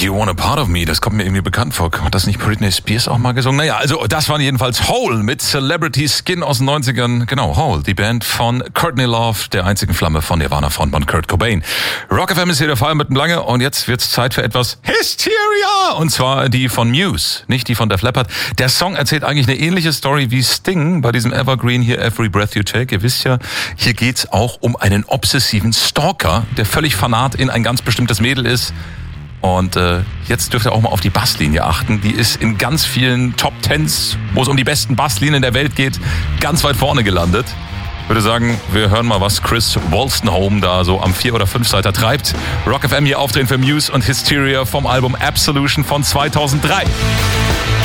You Want a Part of Me, das kommt mir irgendwie bekannt vor. Hat das nicht Britney Spears auch mal gesungen? Naja, also das waren jedenfalls Hole mit Celebrity Skin aus den 90ern. Genau, Hole, die Band von Courtney Love, der einzigen Flamme von Nirvana-Frontmann Kurt Cobain. Rock FM ist hier der Fall mit dem Lange und jetzt wird's Zeit für etwas Hysteria! Und zwar die von Muse, nicht die von Def Leppard. Der Song erzählt eigentlich eine ähnliche Story wie Sting bei diesem Evergreen hier, Every Breath You Take. Ihr wisst ja, hier geht's auch um einen obsessiven Stalker, der völlig fanat in ein ganz bestimmtes Mädel ist. Und jetzt dürft ihr auch mal auf die Basslinie achten. Die ist in ganz vielen Top Tens, wo es um die besten Basslinien der Welt geht, ganz weit vorne gelandet. Ich würde sagen, wir hören mal, was Chris Wolstenholme da so am 4- oder 5-Seiter treibt. Rock FM hier aufdrehen für Muse und Hysteria vom Album Absolution von 2003.